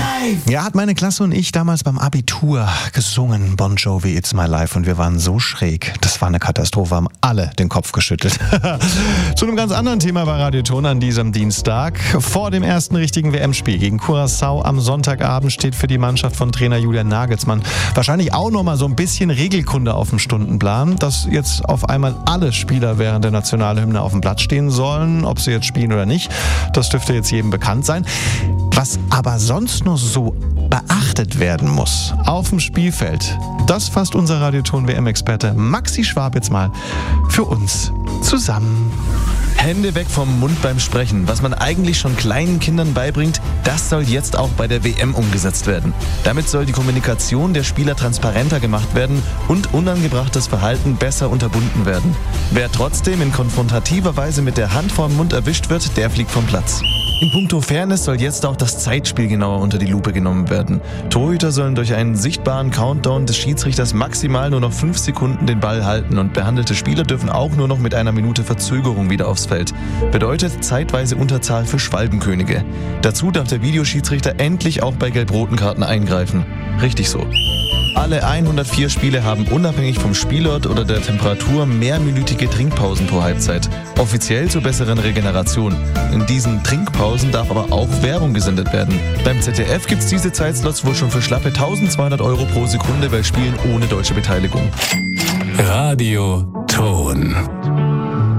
Life. Ja, hat meine Klasse und ich damals beim Abitur gesungen, Bon Jovi, It's My Life, und wir waren so schräg. Das war eine Katastrophe, haben alle den Kopf geschüttelt. Zu einem ganz anderen Thema bei Radioton an diesem Dienstag. Vor dem ersten richtigen WM-Spiel gegen Curaçao am Sonntagabend steht für die Mannschaft von Trainer Julian Nagelsmann wahrscheinlich auch nochmal so ein bisschen Regelkunde auf dem Stundenplan, dass jetzt auf einmal alle Spieler während der Nationalhymne auf dem Platz stehen sollen, ob sie jetzt spielen oder nicht. Das dürfte jetzt jedem bekannt sein. Was aber sonst noch so beachtet werden muss auf dem Spielfeld, das fasst unser Radioton-WM-Experte Maxi Schwab jetzt mal für uns zusammen. Hände weg vom Mund beim Sprechen. Was man eigentlich schon kleinen Kindern beibringt, das soll jetzt auch bei der WM umgesetzt werden. Damit soll die Kommunikation der Spieler transparenter gemacht werden und unangebrachtes Verhalten besser unterbunden werden. Wer trotzdem in konfrontativer Weise mit der Hand vorm Mund erwischt wird, der fliegt vom Platz. In puncto Fairness soll jetzt auch das Zeitspiel genauer unter die Lupe genommen werden. Torhüter sollen durch einen sichtbaren Countdown des Schiedsrichters maximal nur noch 5 Sekunden den Ball halten und behandelte Spieler dürfen auch nur noch mit einer Minute Verzögerung wieder aufs Feld. Bedeutet zeitweise Unterzahl für Schwalbenkönige. Dazu darf der Videoschiedsrichter endlich auch bei gelb-roten Karten eingreifen. Richtig so. Alle 104 Spiele haben unabhängig vom Spielort oder der Temperatur mehrminütige Trinkpausen pro Halbzeit. Offiziell zur besseren Regeneration. In diesen Trinkpausen darf aber auch Werbung gesendet werden. Beim ZDF gibt's diese Zeitslots wohl schon für schlappe 1.200 € pro Sekunde bei Spielen ohne deutsche Beteiligung. Radioton.